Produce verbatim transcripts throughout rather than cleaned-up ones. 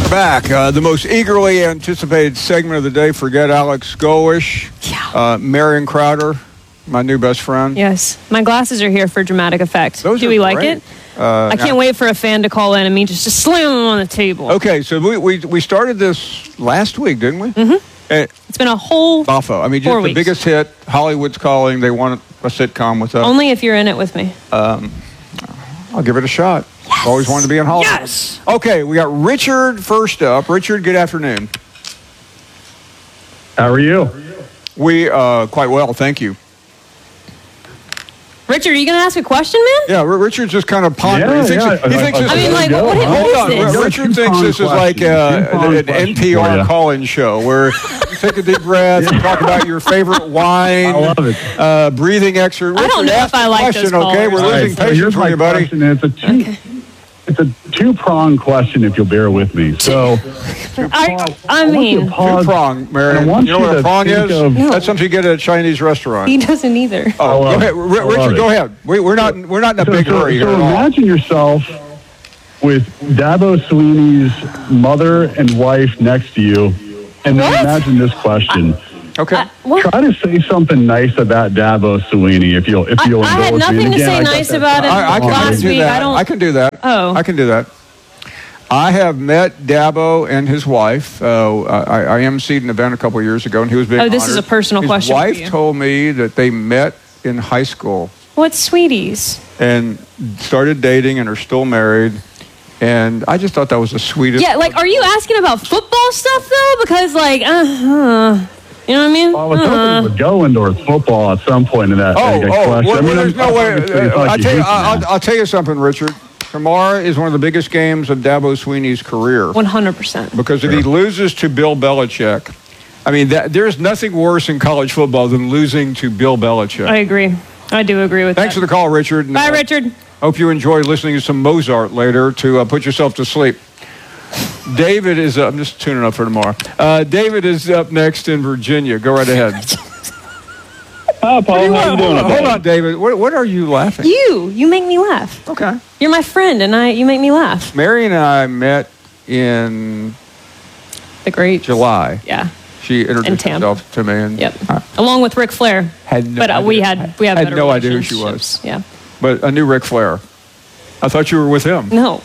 We're back. Uh, the most eagerly anticipated segment of the day. Forget Alex Golesh. Yeah. Uh, Marion Crowder, my new best friend. Yes. My glasses are here for dramatic effect. Those Do are we like great. it? Uh, I can't now, wait for a fan to call in and me just to slam them on the table. Okay, so we, we we started this last week, didn't we? Mm-hmm. Uh, It's been a whole Boffo. I mean, just four the weeks. biggest hit. Hollywood's calling. They want a sitcom with us. Only if you're in it with me. Um, I'll give it a shot. Yes. Always wanted to be in Hollywood. Yes. Okay, we got Richard first up. Richard, good afternoon. How are you? We uh, quite well, thank you. Richard, are you going to ask a question, man? Yeah, R- Richard's just kind of pondering. Yeah, he thinks, yeah. he thinks I- this I is mean, like, go. what, what Hold is Hold on, this? R- Richard thinks this is like uh, an N P R call-in show where you take a deep breath and talk about your favorite wine. I love it. Uh, breathing exercise. I don't know if I like those question, okay? We're callers. losing so patience here's with my you, buddy. question. It's a two, Okay. it's a two-pronged question, if you'll bear with me. So, I, I want you mean, to pause, Two-prong, Marion. and I want You know you what a to prong think is? of- No. That's something you get at a Chinese restaurant. he doesn't either. Oh, I go love ahead. it. R- I love Richard, it. go ahead. We, we're not we're not in a so, big so, hurry so here at all. imagine yourself with Dabo Sweeney's mother and wife next to you, and then What? imagine this question. Okay. I, what? Try to say something nice about Dabo Sweeney, if you'll if I, you'll I had indulge me. nothing And to again, say I got nice that- about him I, I can last do week. that. I don't. I can do that. Oh. I can do that. I have met Dabo and his wife. Uh, I, I emceed an event a couple of years ago, and he was being Oh, this is honored. a personal his question for wife you. told me that they met in high school What's sweeties? and started dating and are still married. And I just thought that was the sweetest. Yeah, like, are you asking about football stuff though? Because, like, uh, uh you know what I mean? Well, I was hoping Uh, it would go into football at some point in that, Oh, that oh, question. well, I mean, well, there's I'm- no I'm way. obviously Uh, thought I'll, you tell you, hated I'll, that. I'll tell you something, Richard. Tomorrow is one of the biggest games of Dabo Sweeney's career. one hundred percent. Because if he loses to Bill Belichick, I mean, that, there's nothing worse in college football than losing to Bill Belichick. I agree. I do agree with Thanks for that. the call, Richard. And, Bye, uh, Richard. Hope you enjoy listening to some Mozart later to uh, put yourself to sleep. David is up. I'm just tuning up for tomorrow. Uh, David is up next in Virginia. Go right ahead. Hi, Paul. How you hold, doing? on, hold on, David. What, what are you laughing? You, you make me laugh. Okay. You're my friend, and I, you make me laugh. Mary and I met in The great July. Yeah. She introduced Tampa. herself to me, and Yep. I Along with Ric Flair. had no But uh, idea. we had we had, had better no idea who she was. relationships. Yeah. But I knew Ric Flair. I thought you were with him. No.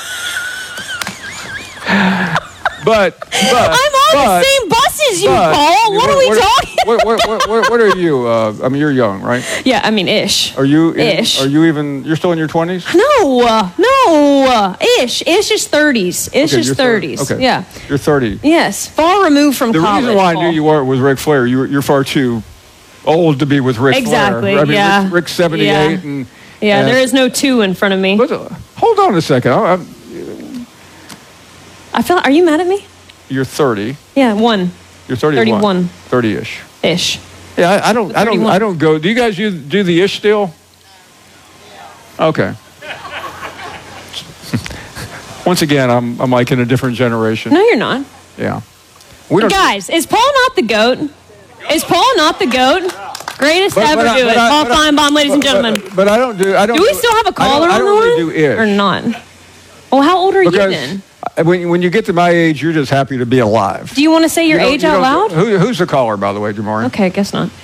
But, but I'm on but, the same bus as you, but- Paul. What are we talking? What, what, what, what, what are you? Uh, I mean, you're young, right? Yeah, I mean, ish. Are you? In, Ish. Are you even? You're still in your twenties? No, uh, no, uh, ish. Ish is thirties. Ish is you're thirty. thirties. Okay. Yeah. You're thirty. Yes. Far removed from The college. reason why I knew Paul. you weren't was Ric Flair. You, were- you're far too old to be with Ric Exactly, Flair. I mean, yeah. Rick, Rick's seventy-eight, Yeah. and Yeah, and- there is no two in front of me. But, uh, hold on a second. I, I'm, I feel. Are you mad at me? you're thirty. Yeah, one You're thirty-one. thirty-one. thirty-ish. ish. Yeah, I, I don't. I don't. thirty-one. I don't go. Do you guys do, do the ish still? Okay. Once again, I'm I'm like in a different generation. No, you're not. Yeah. We don't. Guys, is Paul not the goat? Is Paul not the goat? Greatest But- to ever but I- do but it. I- Paul but I- Feinbaum, ladies and but- gentlemen. But, but I don't do. I don't. Do we do- still have a I don't- caller I on don't the really line? do ish. Or not? Well, how old are Because you then? I- when when you get to my age, you're just happy to be alive. Do you want to say your You don't- age you out don't- loud? Who, who's the caller, by the way, Jamari? Okay, I guess not.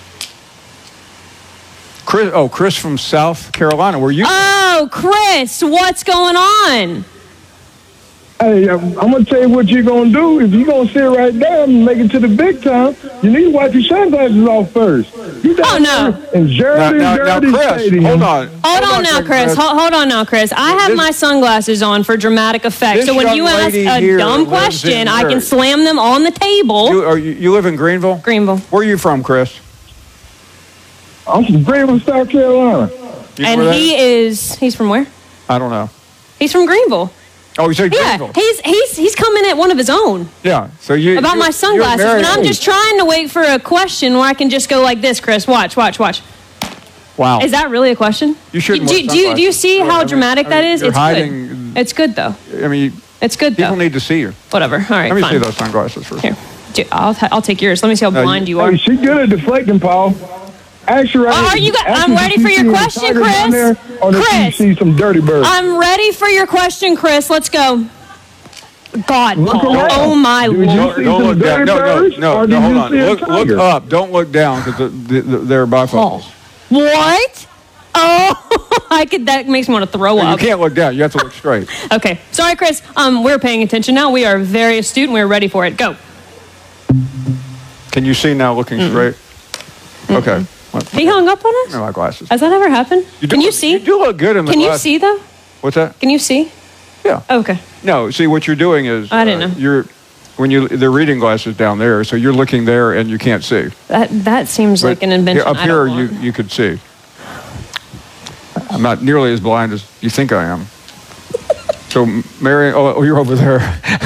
Chris. Oh, Chris from South Carolina. Were you? Oh, Chris, what's going on? Hey, I'm, I'm gonna tell you what you're gonna do. If you're gonna sit right there and make it to the big time, you need to wipe your sunglasses off first. You down Oh, no. there in Jersey, now, now, now, Jersey Chris, Stadium. hold on. Hold on a now, second, Chris. Hold, hold on now, Chris. I have This- my sunglasses on for dramatic effect. This So when young you ask lady a here dumb lives in question, I where? can slam them on the table. You, are you, you live in Greenville? Greenville. Where are you from, Chris? I'm from Greenville, South Carolina. You know And where that he is? is, he's from where? I don't know. He's from Greenville. Oh, you said Yeah, Greenville. he's he's he's coming at one of his own Yeah. So you about you- my you're sunglasses. married. But I'm just trying to wait for a question where I can just go like this, Chris. Watch, watch, watch. Wow. Is that really a question? You shouldn't Do, wear do, you, do you sunglasses. see I how mean- dramatic I that mean, is? you're It's hiding- good. It's good though. I mean, It's good people though. need to see you. Whatever. All right, Let me fine. see those sunglasses first. Here, Do- I'll ta- I'll take yours. Let me see how No, you- blind you are. Hey, she good at deflecting, Paul. Ask her. Oh, are you go- I'm ready for your question, Chris. Or does Chris. she see some dirty birds? I'm ready for your question, Chris. Let's go. God, Look Paul. around. Oh, my Did you Lord. see Don't some look down. dirty No, no, birds, no, or no. did Hold you on. see a Look, look tiger? up. Don't look down because the, the, they're Paul. bifocals. What? Oh, I could. That makes me want to throw You up. can't look down. You have to look straight. Okay. Sorry, Chris. Um, we're paying attention now. We are very astute and we're ready for it. Go. Can you see now looking straight? Okay. Well, He hung up on us? I my glasses. Has that ever happened? do Can you look- see? You do look good in the Can you glasses. see, though? What's that? Can you see? Yeah. Okay. No, see what you're doing is I didn't uh, know. You're when you the reading glasses down there, so you're looking there and you can't see. That that seems like an invention. Here, up I here, don't you want. you could see. I'm not nearly as blind as you think I am. So, Mary, oh, oh you're over there.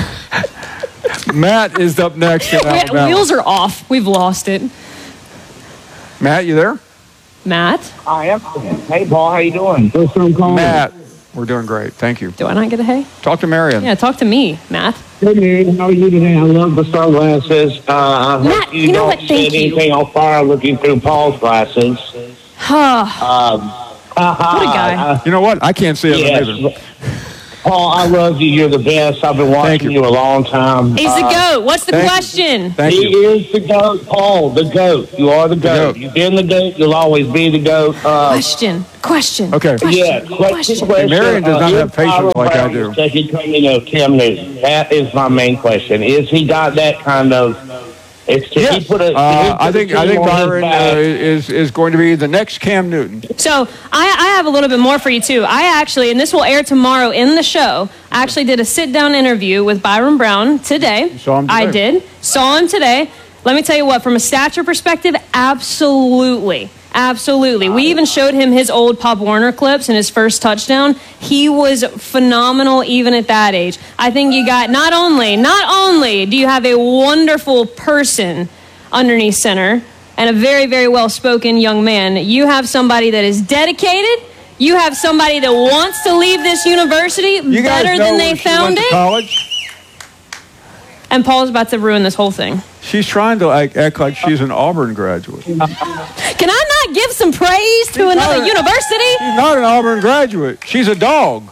Matt is up next in We- Alabama. Wheels are off. We've lost it. Matt, you there? Matt, I am. Hey, Paul, how you doing? That's what I'm calling. Matt, we're doing great. Thank you. do I not get a hey? Talk to Marion. Yeah, talk to me, Matt. Hey, man, how are you today? I love the sunglasses. Uh, I hope Matt, you, you know don't what? set Thank you. anything on fire looking through Paul's glasses. Huh. Um, What a guy. You know what? I can't see it yes. either. Paul, I love you. You're the best. I've been watching you. you. a long time. He's the Uh, goat. What's the thank you. question? Thank he you. is the goat, Paul, the goat. You are the goat. goat. You've been the goat. You'll always be the goat. Uh, Question. Question. Okay. Question. Yeah, question, question. Marion does not uh, have is patience Tyler like I Brown do. the second coming of Cam Newton? That is my main question. Is he got that kind of? Is, can Yes. he put a, can he Uh, put I a think I team think on his Byron uh, back? is is going to be the next Cam Newton. So I, I have a little bit more for you too. I actually, and this will air tomorrow in the show. I actually did a sit-down interview with Byron Brown today. You saw him I today? did. Saw him today. Let me tell you what. From a stature perspective, absolutely, absolutely. We even showed him his old Pop Warner clips and his first touchdown. He was phenomenal even at that age. I think you got not only, not only do you have a wonderful person underneath center and a very, very well-spoken young man, you have somebody that is dedicated. You have somebody that wants to leave this university You guys better know than they where she found went to it. college? And Paul's about to ruin this whole thing. She's trying to like, act like she's an Auburn graduate. She's Can I not give some praise to another not- university? not an Auburn graduate. She's a dog.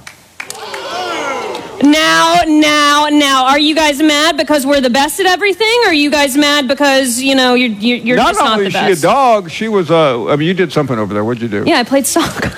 Now, now, now, are you guys mad because we're the best at everything? Or are you guys mad because, you know, you're, you're, you're not just not only the is she a best? dog, she was. Uh, I mean, you did something over there. What'd you do? Yeah, I played soccer.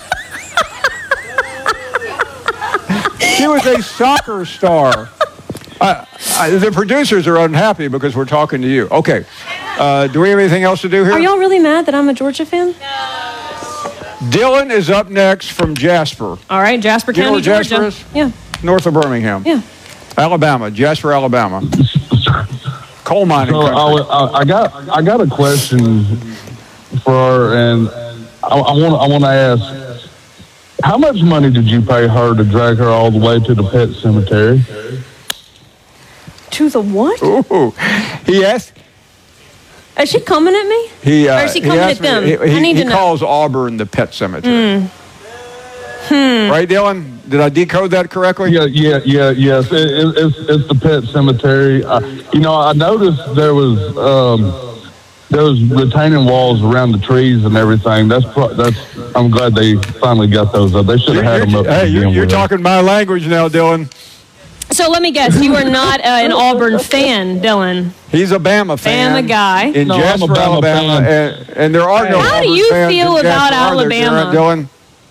She was a soccer star. Uh, I, the producers are unhappy because we're talking to you. Okay. Uh, do we have anything else to do here? Are y'all really mad that I'm a Georgia fan? Dylan is up next from Jasper, All right, Jasper You know County, where Jasper Georgia. is? Yeah, north of Birmingham. yeah. Alabama, Jasper, Alabama. Coal mining So I, country. I, I got I got a question for her, and I want I want to ask, how much money did you pay her to drag her all the way to the pet cemetery? To the what? Ooh, he asked. Is she coming at me? He, uh, Or is he he coming asked at them? me- He, I he- need he to know. calls Auburn the pet cemetery. Hmm. Right, Dylan? Did I decode that correctly? Yeah, yeah, yeah, yes. It, it, it's it's the pet cemetery. Uh, you know, I noticed there was um, there was retaining walls around the trees and everything. That's pro- that's. I'm glad they finally got those up. They should have You're, had them up. you're- hey, to you're, begin you're with. talking my language now, Dylan. So let me guess, you are not uh, an Auburn fan, Dylan. He's a Bama fan. Bama guy. In No, I'm a Jasper, Bama Alabama. fan. And, and there are no How do Auburn you fans feel in about Jasper, are there, Alabama? Dylan?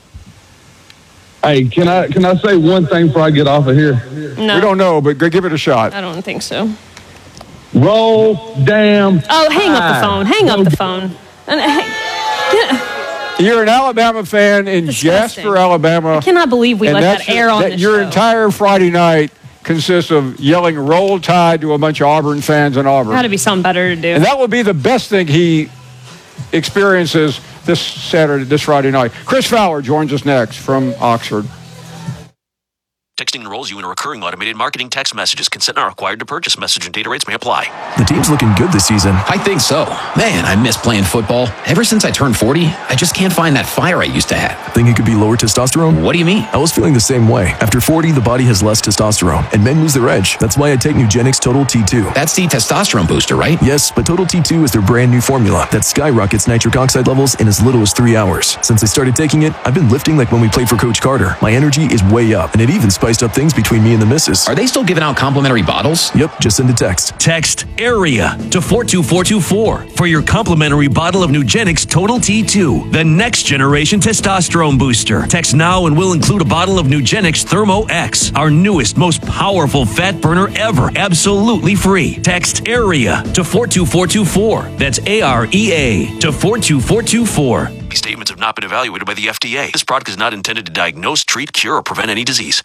Hey, can I can I say one thing before I get off of here? No, We don't know, but go give it a shot. I don't think so. Roll damn. Oh, hang up the Tide. phone. Hang up the phone. And, hey, You're an Alabama fan in Disgusting. Jasper, Alabama. I cannot believe we and let that's that air on that this Your show. entire Friday night consists of yelling "Roll Tide" to a bunch of Auburn fans in Auburn. Got to be something better to do. And that will be the best thing he experiences this Saturday, this Friday night. Chris Fowler joins us next from Oxford. Texting enrolls you in a recurring automated marketing text messages. Consent not required to purchase. Message and data rates may apply. The team's looking good this season. I think so. Man, I miss playing football. Ever since I turned forty, I just can't find that fire I used to have. Think it could be lower testosterone? What do you mean? I was feeling the same way. After forty, the body has less testosterone, and men lose their edge. That's why I take Nugenix Total T two. That's the testosterone booster, right? Yes, but Total T two is their brand new formula that skyrockets nitric oxide levels in as little as three hours. Since I started taking it, I've been lifting like when we played for Coach Carter. My energy is way up, and it even spiked spiced up things between me and the missus. Are they still giving out complimentary bottles? Yep, just send a text. Text AREA to four two four two four for your complimentary bottle of Nugenix Total T two, the next generation testosterone booster. Text now and we'll include a bottle of Nugenix Thermo X, our newest, most powerful fat burner ever, absolutely free. Text AREA to four two four two four. That's A R E A to four two four two four. These statements have not been evaluated by the F D A. This product is not intended to diagnose, treat, cure, or prevent any disease.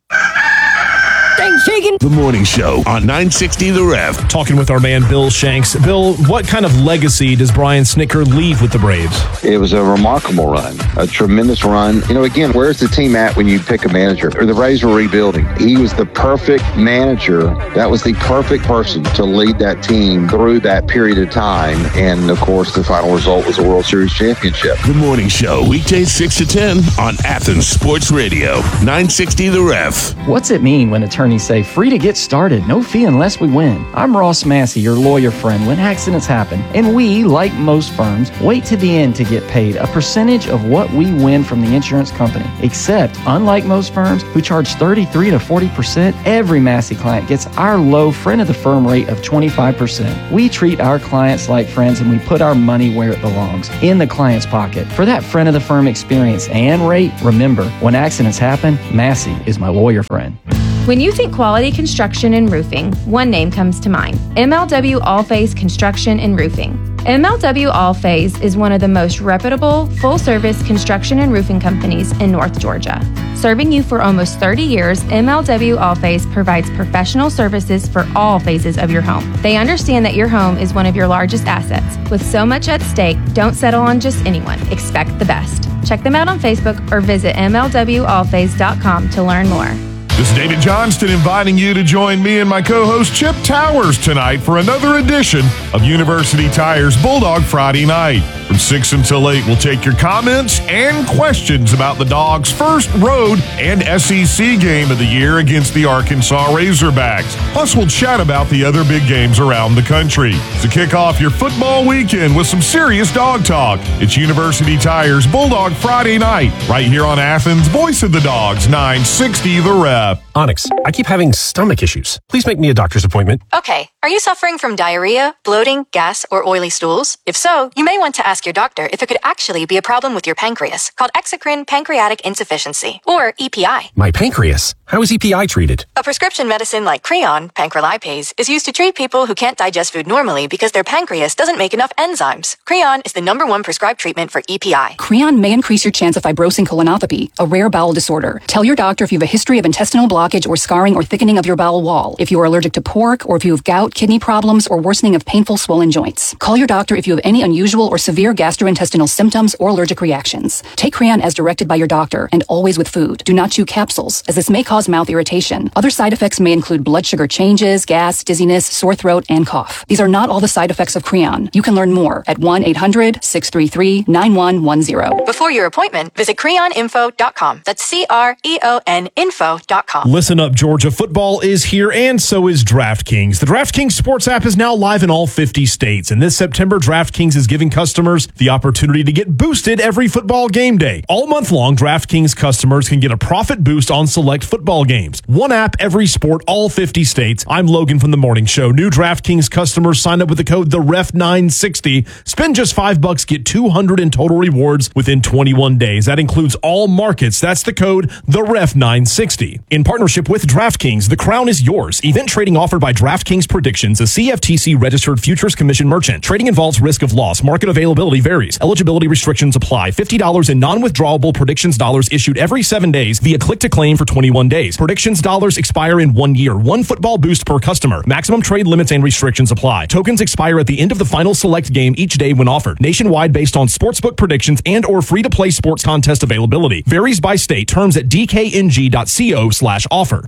The Morning Show on nine sixty The Ref. Talking with our man Bill Shanks. Bill, what kind of legacy does Brian Snitker leave with the Braves? It was a remarkable run, a tremendous run. You know, again, where's the team at when you pick a manager? Or the Braves were rebuilding. He was the perfect manager. That was the perfect person to lead that team through that period of time. And, of course, the final result was a World Series championship. The Morning Show, weekdays six to ten on Athens Sports Radio, nine sixty The Ref. What's it mean when attorneys say free to get started, no fee unless we win? I'm Ross Massey, your lawyer friend when accidents happen, and we, like most firms, wait to the end to get paid a percentage of what we win from the insurance company. Except, unlike most firms who charge thirty-three to forty percent, every Massey client gets our low friend of the firm rate of twenty-five percent. We treat our clients like friends and we put our money where it belongs, in the client's pocket. For that friend of the firm experience and rate, remember, when accidents happen, Massey is my lawyer friend. When you think quality construction and roofing, one name comes to mind: M L W All-Phase Construction and Roofing. M L W All-Phase is one of the most reputable, full-service construction and roofing companies in North Georgia. Serving you for almost thirty years, M L W All-Phase provides professional services for all phases of your home. They understand that your home is one of your largest assets. With so much at stake, don't settle on just anyone. Expect the best. Check them out on Facebook or visit M L W all phase dot com to learn more. This is David Johnston inviting you to join me and my co-host Chip Towers tonight for another edition of University Tire's Bulldog Friday Night. From six until eight, we'll take your comments and questions about the Dogs' first road and S E C game of the year against the Arkansas Razorbacks. Plus, we'll chat about the other big games around the country. To kick off your football weekend with some serious dog talk, it's University Tire's Bulldog Friday Night, right here on Athens' Voice of the Dogs, nine sixty The Ref. Onyx, I keep having stomach issues. Please make me a doctor's appointment. Okay, are you suffering from diarrhea, bloating, gas, or oily stools? If so, you may want to ask your doctor if it could actually be a problem with your pancreas, called exocrine pancreatic insufficiency, or E P I. My pancreas? How is E P I treated? A prescription medicine like Creon, pancrelipase, is used to treat people who can't digest food normally because their pancreas doesn't make enough enzymes. Creon is the number one prescribed treatment for E P I. Creon may increase your chance of fibrosing colonopathy, a rare bowel disorder. Tell your doctor if you have a history of intestinal blockage or scarring or thickening of your bowel wall, if you are allergic to pork, or if you have gout, kidney problems, or worsening of painful swollen joints. Call your doctor if you have any unusual or severe gastrointestinal symptoms or allergic reactions. Take Creon as directed by your doctor and always with food. Do not chew capsules, as this may cause mouth irritation. Other side effects may include blood sugar changes, gas, dizziness, sore throat, and cough. These are not all the side effects of Creon. You can learn more at one eight hundred six three three nine one one zero. Before your appointment, visit creon info dot com. That's C R E O N info dot com. Listen up, Georgia. Football is here, and so is DraftKings. The DraftKings Sports app is now live in all fifty states, and this September, DraftKings is giving customers the opportunity to get boosted every football game day. All month long, DraftKings customers can get a profit boost on select football games. One app, every sport, all fifty states. I'm Logan from The Morning Show. New DraftKings customers sign up with the code the ref nine sixty. Spend just five bucks, get two hundred in total rewards within twenty-one days. That includes all markets. That's the code the ref nine sixty. In partnership with DraftKings, the crown is yours. Event trading offered by DraftKings Predictions, a C F T C registered futures commission merchant. Trading involves risk of loss. Market availability varies. Eligibility restrictions apply. fifty dollars in non-withdrawable predictions dollars issued every seven days via click to claim for twenty-one days. Predictions dollars expire in one year. One football boost per customer. Maximum trade limits and restrictions apply. Tokens expire at the end of the final select game each day when offered. Nationwide based on sportsbook predictions and or free-to-play sports contest availability. Varies by state. Terms at d k n g dot co slash offer.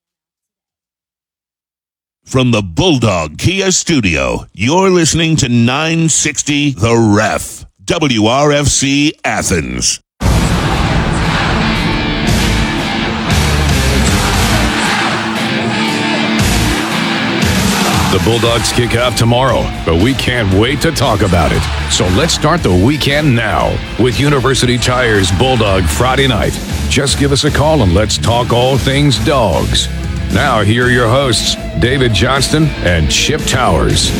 From the Bulldog Kia Studio, you're listening to nine sixty The Ref, W R F C Athens. The Bulldogs kick off tomorrow, but we can't wait to talk about it. So let's start the weekend now with University Tire's Bulldog Friday Night. Just give us a call and let's talk all things dogs. Now, here are your hosts, David Johnston and Chip Towers.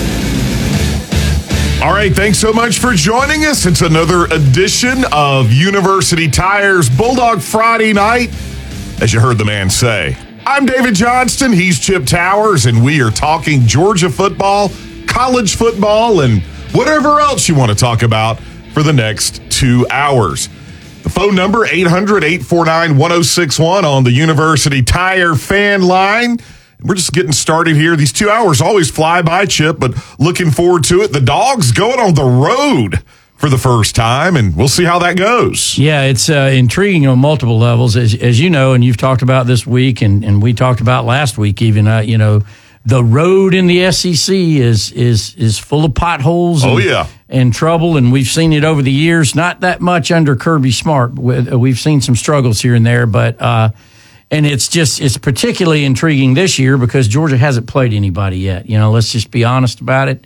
All right, thanks so much for joining us. It's another edition of University Tires Bulldog Friday Night, as you heard the man say. I'm David Johnston, he's Chip Towers, and we are talking Georgia football, college football, and whatever else you want to talk about for the next two hours. The phone number, eight hundred, eight four nine, one oh six one on the University Tire fan line. We're just getting started here. These two hours always fly by, Chip, but looking forward to it. The Dogs going on the road for the first time, and we'll see how that goes. Yeah, it's uh, intriguing on multiple levels, as as you know, and you've talked about this week, and, and we talked about last week even, uh, you know, the road in the S E C is is is full of potholes and, oh, yeah. and trouble, and we've seen it over the years, not that much under Kirby Smart. We've seen some struggles here and there, but uh, – and it's just, it's particularly intriguing this year because Georgia hasn't played anybody yet. You know, let's just be honest about it.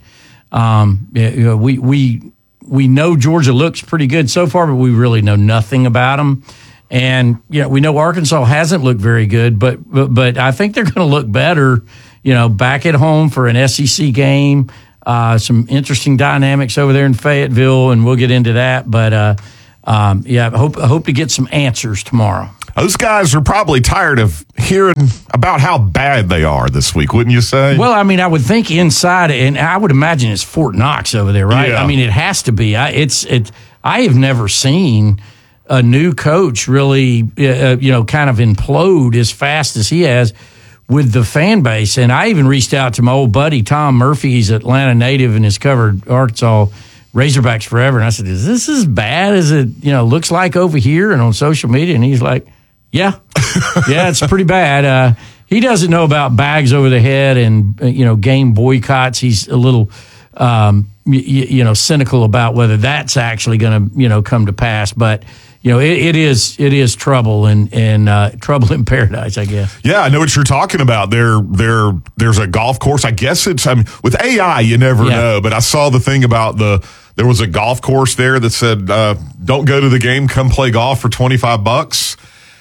Um, you know, we, we, we know Georgia looks pretty good so far, but we really know nothing about them. And, you know, we know Arkansas hasn't looked very good, but, but, but I think they're going to look better, you know, back at home for an S E C game. Uh, some interesting dynamics over there in Fayetteville, and we'll get into that. But, uh, um, yeah, I hope, I hope to get some answers tomorrow. Those guys are probably tired of hearing about how bad they are this week, wouldn't you say? Well, I mean, I would think inside, and I would imagine it's Fort Knox over there, right? Yeah. I mean, it has to be. I, it's it. I have never seen a new coach really, uh, you know, kind of implode as fast as he has with the fan base. And I even reached out to my old buddy Tom Murphy. He's an Atlanta native and has covered Arkansas Razorbacks forever. And I said, "Is this as bad as it, you know, looks like over here and on social media?" And he's like, Yeah, yeah, it's pretty bad. Uh, he doesn't know about bags over the head and, uh, you know, game boycotts. He's a little, um, y- you know, cynical about whether that's actually going to, you know, come to pass. But, you know, it, it is it is trouble and and uh, trouble in paradise, I guess. Yeah, I know what you're talking about. There, there, there's a golf course. I guess it's. I mean, with A I, you never Yeah. know. But I saw the thing about the. There was a golf course there that said, uh, "Don't go to the game. Come play golf for twenty-five bucks."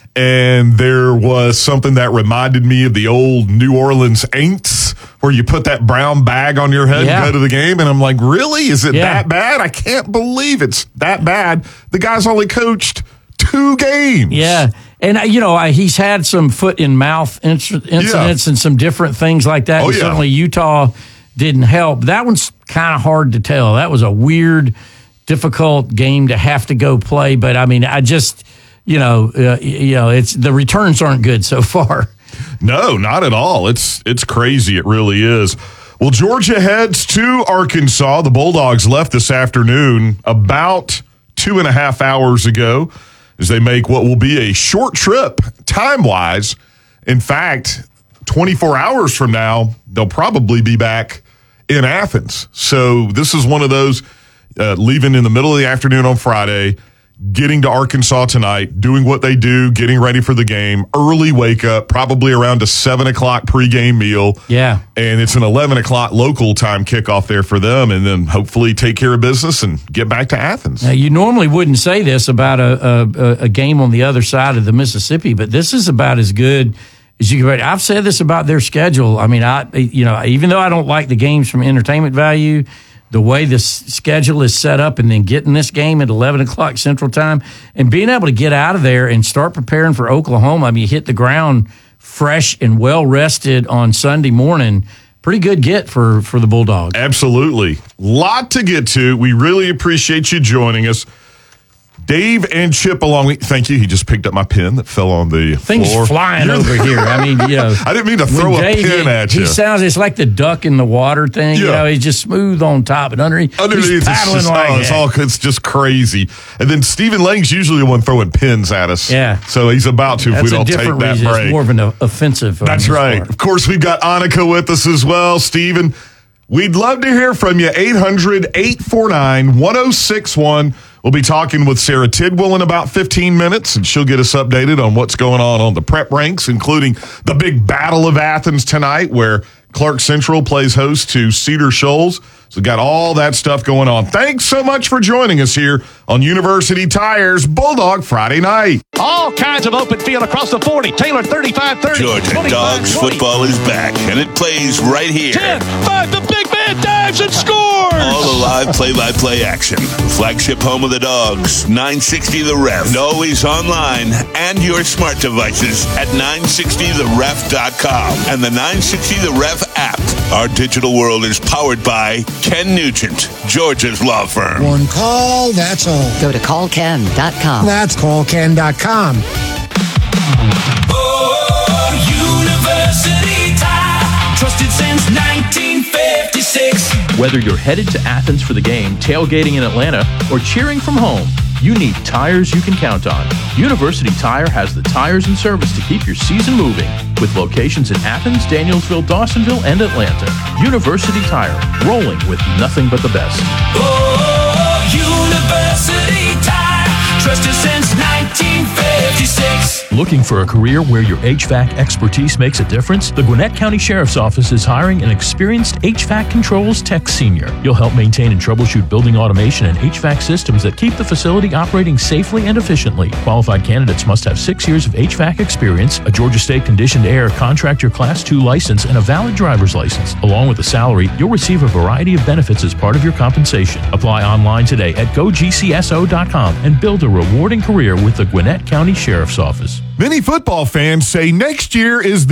And there was something that reminded me of the old New Orleans Aints, where you put that brown bag on your head Yeah. and go to the game. And I'm like, really? Is it Yeah. that bad? I can't believe it's that bad. The guy's only coached two games. Yeah. And, uh, you know, I, he's had some foot in mouth inc- incidents and some different things like that. Oh, and yeah. certainly Utah didn't help. That one's kind of hard to tell. That was a weird, difficult game to have to go play. But, I mean, I just... You know, uh, you know, it's the returns aren't good so far. No, not at all. It's it's crazy. It really is. Well, Georgia heads to Arkansas. The Bulldogs left this afternoon about two and a half hours ago as they make what will be a short trip time-wise. In fact, twenty-four hours from now, they'll probably be back in Athens. So this is one of those uh, leaving in the middle of the afternoon on Friday, getting to Arkansas tonight, doing what they do, getting ready for the game, early wake up, probably around a seven o'clock pregame meal. Yeah. And it's an eleven o'clock local time kickoff there for them, and then hopefully take care of business and get back to Athens. Now, you normally wouldn't say this about a, a, a game on the other side of the Mississippi, but this is about as good as you can. I've said this about their schedule. I mean, I you know, even though I don't like the games from entertainment value, the way the schedule is set up and then getting this game at eleven o'clock Central Time and being able to get out of there and start preparing for Oklahoma. I mean, you hit the ground fresh and well-rested on Sunday morning. Pretty good get for, for the Bulldogs. Absolutely. Lot to get to. We really appreciate you joining us. Dave and Chip along with, thank you. He just picked up my pen that fell on the Things floor. flying You're over the- here. I mean, you know. I didn't mean to throw when a Dave, pen he, at you. He sounds, it's like the duck in the water thing. You Yeah. know, he's just smooth on top and underneath. Underneath, he's it's paddling just, like oh, it's that. all it's just crazy. And then Stephen Lang's usually the one throwing pins at us. Yeah. So he's about to if That's we a don't take different that reason. break. It's more of an offensive. on That's his right. part. Of course, we've got Annika with us as well. Stephen, we'd love to hear from you. eight hundred, eight four nine, one oh six one. We'll be talking with Sarah Tidwell in about fifteen minutes, and she'll get us updated on what's going on on the prep ranks, including the big Battle of Athens tonight, where Clark Central plays host to Cedar Shoals. So got all that stuff going on. Thanks so much for joining us here on University Tires Bulldog Friday night. All kinds of open field across the forty. Taylor thirty-five thirty. Georgia Dogs football is back, and it plays right here. ten five, the big man dives and scores. All the live play-by-play action. Flagship home of the Dogs, nine sixty The Ref. And always online and your smart devices at nine sixty the ref dot com and the nine sixty The Ref app. Our digital world is powered by Ken Nugent, Georgia's law firm. One call, that's all. Go to call ken dot com. That's call ken dot com. Oh, University Tire, trusted since nineteen fifty-six. Whether you're headed to Athens for the game, tailgating in Atlanta, or cheering from home, you need tires you can count on. University Tire has the tires and service to keep your season moving, with locations in Athens, Danielsville, Dawsonville, and Atlanta. University Tire, rolling with nothing but the best. Oh, University Tire, trusted since nineteen fifty-six. Looking for a career where your H V A C expertise makes a difference? The Gwinnett County Sheriff's Office is hiring an experienced H V A C controls tech senior. You'll help maintain and troubleshoot building automation and H V A C systems that keep the facility operating safely and efficiently. Qualified candidates must have six years of H V A C experience, a Georgia State conditioned air contractor class two license, and a valid driver's license. Along with the salary, you'll receive a variety of benefits as part of your compensation. Apply online today at go g c s o dot com and build a rewarding career with the Gwinnett County Sheriff's Office. Many football fans say next year is the